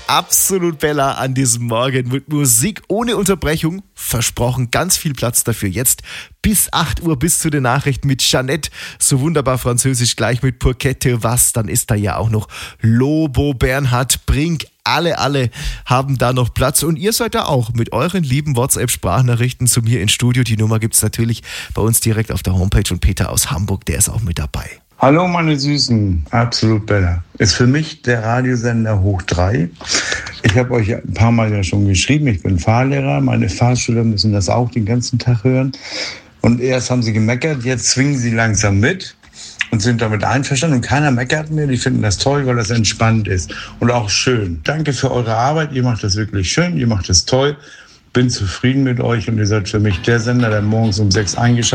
Absolut Bella an diesem Morgen mit Musik ohne Unterbrechung. Versprochen, ganz viel Platz dafür jetzt. Bis 8 Uhr, bis zu den Nachrichten mit Jeanette. So wunderbar französisch, gleich mit Pourquette was. Dann ist da ja auch noch Lobo, Bernhard Brink. Alle haben da noch Platz. Und ihr seid da auch mit euren lieben WhatsApp-Sprachnachrichten zu mir ins Studio. Die Nummer gibt's natürlich bei uns direkt auf der Homepage. Und Peter aus Hamburg, der ist auch mit dabei. Hallo meine Süßen, Absolut Bella. Ist für mich der Radiosender hoch 3. Ich habe euch ein paar Mal ja schon geschrieben, ich bin Fahrlehrer. Meine Fahrschüler müssen das auch den ganzen Tag hören. Und erst haben sie gemeckert, jetzt zwingen sie langsam mit und sind damit einverstanden. Und keiner meckert mehr, die finden das toll, weil das entspannt ist und auch schön. Danke für eure Arbeit, ihr macht das wirklich schön, ihr macht das toll. Bin zufrieden mit euch und ihr seid für mich der Sender, der morgens um 6 eingeschaltet